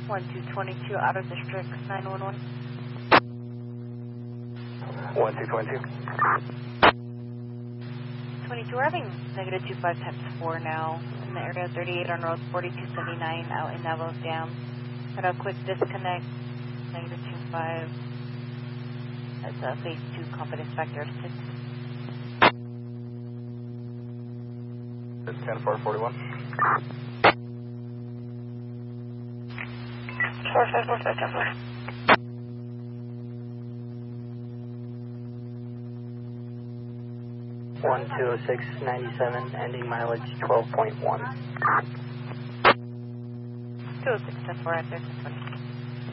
1222 out of district 911. 1222. 22, we're having negative 25 times 4 now in the area 38 on road 4279 out in Navajo Dam. Had a quick disconnect, negative 25. That's a phase 2 confidence factor of 6. It's 10-441. 4545 1-206-97, ending mileage 12.1. 206 10-4 at 20.